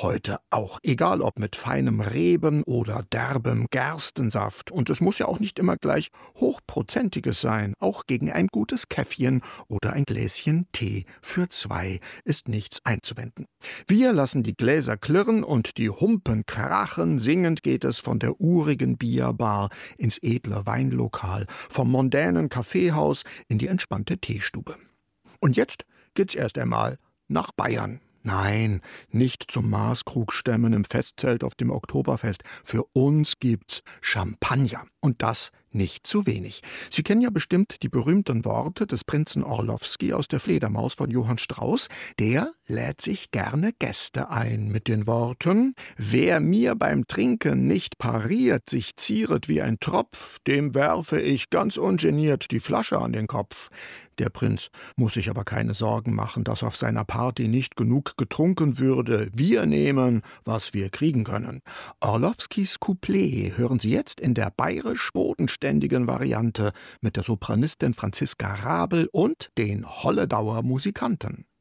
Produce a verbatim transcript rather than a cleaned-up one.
heute auch. Egal ob mit feinem Reben oder derbem Gerstensaft. Und es muss ja auch nicht immer gleich hochprozentiges sein. Auch gegen ein gutes Käffchen oder ein Gläschen Tee für zwei ist nichts einzuwenden. Wir lassen die Gläser klirren und die Humpen krachen. Singend geht es von der urigen Bierbar ins edle Weinlokal, vom mondänen Kaffeehaus in die entspannte Teestube. Und jetzt geht's erst einmal nach Bayern. Nein, nicht zum Maßkrugstemmen im Festzelt auf dem Oktoberfest. Für uns gibt's Champagner. Und das nicht zu wenig. Sie kennen ja bestimmt die berühmten Worte des Prinzen Orlowski aus der Fledermaus von Johann Strauss. Der lädt sich gerne Gäste ein mit den Worten: Wer mir beim Trinken nicht pariert, sich zieret wie ein Tropf, dem werfe ich ganz ungeniert die Flasche an den Kopf. Der Prinz muss sich aber keine Sorgen machen, dass auf seiner Party nicht genug getrunken würde. Wir nehmen, was wir kriegen können. Orlowskis Couplet hören Sie jetzt in der bayerisch-bodenständigen Variante mit der Sopranistin Franziska Rabel und den Holledauer Musikanten.